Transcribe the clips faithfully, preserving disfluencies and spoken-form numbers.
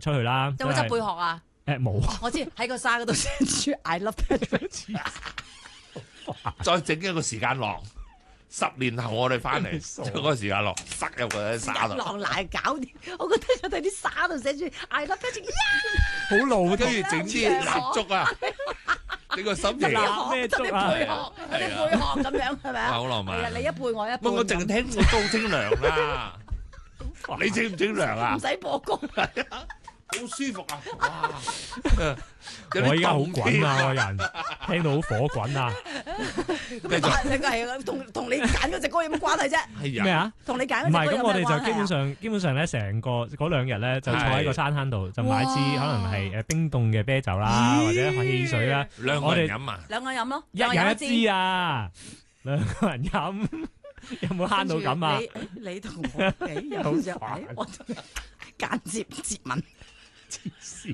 出去啦。 有冇執貝殼啊？ 誒冇， 我知喺個沙嗰度寫住 I love Patrick。 再整一個時間廊，十年後我哋翻嚟，嗰個時間廊塞入嗰啲沙度， 浪奶搞掂，我覺得我哋啲沙度寫住 I love Patrick， 好老跟住整啲蠟燭啊，整個心形， 蠟咩燭啊貝殼，我哋貝殼咁樣係咪啊？ 好浪漫係啊，你一半我一半。 唔係我淨係聽過高清涼啦，你整唔整涼啊唔？使播歌。 好舒服啊！哇， 我依家好滾啊，個人聽到好火滾啊！ 咁但係你係同同你揀嗰隻歌有乜關係啫？ 係咩啊？ 同你揀唔係咁， 嗰隻歌有我哋就咩關係啊？ 基本上基本上咧，成個嗰兩日咧就坐喺個沙灘度，就買支可能係誒冰凍嘅啤酒啦，或者汽水啦， 兩個人飲啊！ 兩個飲咯， 一人一支啊，兩個人飲，有冇慳到咁啊？ 你你同我幾有啫？誒我間接接吻， 黐線！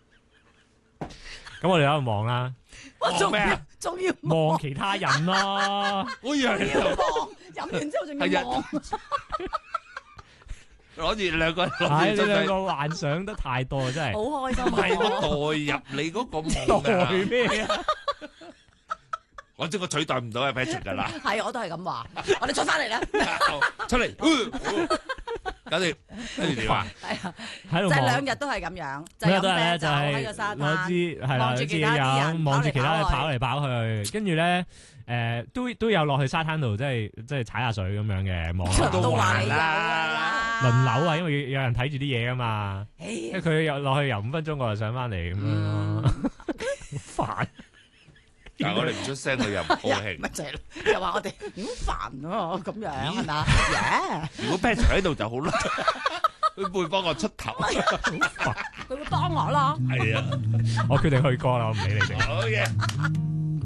咁我哋喺度望啦， 我仲要望咩啊仲要望其他人咯。 我以為仲要望，飲完之後仲要望。 攞住兩個人唉， 攞住你兩個幻想得太多，真係好開心唔係我啊！ 代入你嗰個夢代啊！ 咩啊？ 我知我取代唔到阿 Patrick 噶啦， 係，我都係咁話。我哋出翻嚟啦， 出嚟，呃跟住跟住點啊？ 係啊， 喺度望就係兩。日都係咁樣，就飲每日都係咧，就啤酒喺係個沙攞支灘， 係啦， 望住攞支其他啲飲， 人望住其他人跑嚟跑嚟跑去，跟住咧誒都都有落去沙灘度，即係即係踩下水咁樣嘅，望下都都話你有㗎啦啦， 輪流啊，因為有人睇住啲嘢噶嘛， 唉因為佢又落去游五分鐘，我就上翻嚟咁樣咯，好煩。 但係我哋唔出聲，佢又唔高興。 咪就係咯，又話我哋好煩喎，咁樣係咪啊？耶！ 如果 Patrick 喺度就好啦，佢會幫我出頭。 佢會幫我咯。 係啊， 我決定去歌啦，我唔理你哋。 好嘅。